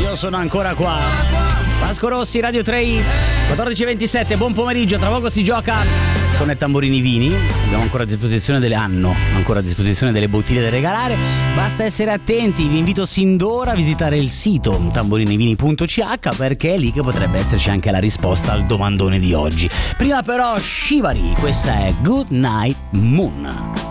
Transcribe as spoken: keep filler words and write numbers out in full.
io sono ancora qua. Vasco Rossi, Radio tre i, quattordici e ventisette, buon pomeriggio. Tra poco si gioca con i tamburini vini. Abbiamo ancora a disposizione delle hanno ancora a disposizione delle bottiglie da regalare. Basta essere attenti. Vi invito sin d'ora a visitare il sito tamburinivini punto c h, perché è lì che potrebbe esserci anche la risposta al domandone di oggi. Prima però Shivari, questa è Good Night Moon.